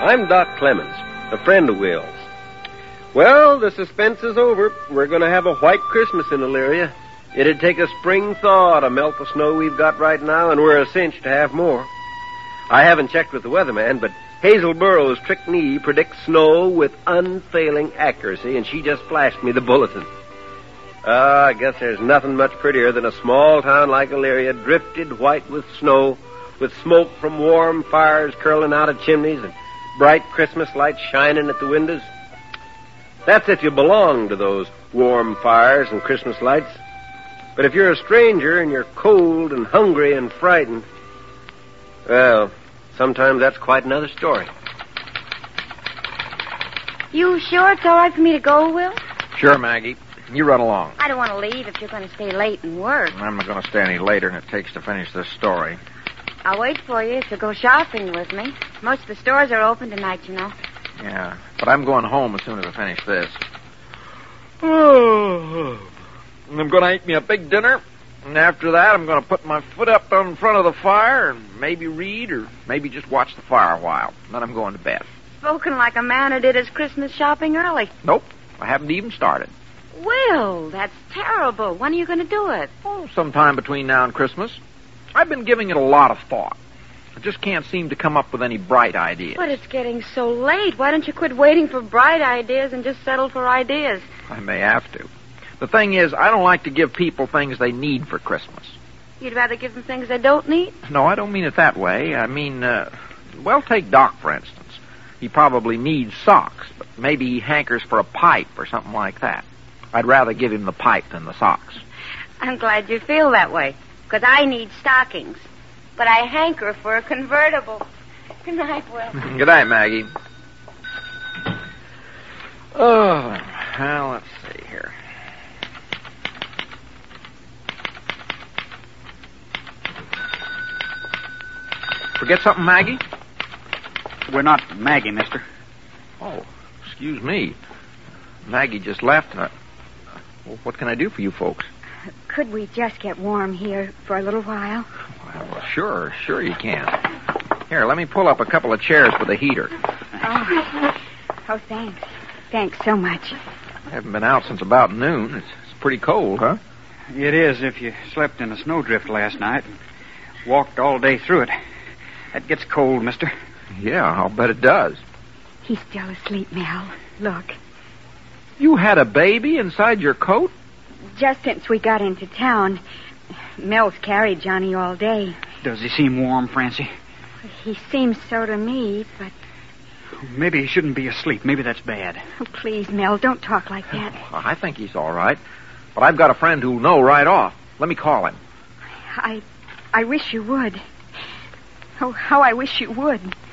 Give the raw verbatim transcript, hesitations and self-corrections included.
I'm Doc Clemens, a friend of Will's. Well, the suspense is over. We're going to have a white Christmas in Elyria. It'd take a spring thaw to melt the snow we've got right now, and we're a cinch to have more. I haven't checked with the weatherman, but Hazel Burroughs' trick knee predicts snow with unfailing accuracy, and she just flashed me the bulletin. Uh, I guess there's nothing much prettier than a small town like Elyria, drifted white with snow, with smoke from warm fires curling out of chimneys and bright Christmas lights shining at the windows. That's if you belong to those warm fires and Christmas lights. But if you're a stranger and you're cold and hungry and frightened, well, sometimes that's quite another story. You sure it's all right for me to go, Will? Sure, Maggie. You run along. I don't want to leave if you're going to stay late and work. I'm not going to stay any later than it takes to finish this story. I'll wait for you if you go shopping with me. Most of the stores are open tonight, you know. Yeah, but I'm going home as soon as I finish this. Oh. I'm going to eat me a big dinner, and after that I'm going to put my foot up in front of the fire and maybe read or maybe just watch the fire a while. Then I'm going to bed. Spoken like a man who did his Christmas shopping early. Nope, I haven't even started. Will, that's terrible. When are you going to do it? Oh, sometime between now and Christmas. I've been giving it a lot of thought. I just can't seem to come up with any bright ideas. But it's getting so late. Why don't you quit waiting for bright ideas and just settle for ideas? I may have to. The thing is, I don't like to give people things they need for Christmas. You'd rather give them things they don't need? No, I don't mean it that way. I mean, uh, well, take Doc, for instance. He probably needs socks, but maybe he hankers for a pipe or something like that. I'd rather give him the pipe than the socks. I'm glad you feel that way, because I need stockings. But I hanker for a convertible. Good night, Will. Good night, Maggie. Oh, well, let's see here. Forget something, Maggie? We're not Maggie, mister. Oh, excuse me. Maggie just left. Uh, well, what can I do for you folks? Could we just get warm here for a little while? Well, sure, sure you can. Here, let me pull up a couple of chairs with a heater. Oh, oh thanks. Thanks so much. I haven't been out since about noon. It's, it's pretty cold, huh? It is if you slept in a snowdrift last night and walked all day through it. That gets cold, mister. Yeah, I'll bet it does. He's still asleep, Mel. Look. You had a baby inside your coat? Just since we got into town. Mel's carried Johnny all day. Does he seem warm, Francie? He seems so to me, but... Maybe he shouldn't be asleep. Maybe that's bad. Oh, please, Mel, don't talk like that. Well, I think he's all right. But I've got a friend who'll know right off. Let me call him. I... I wish you would. Oh, how I wish you would.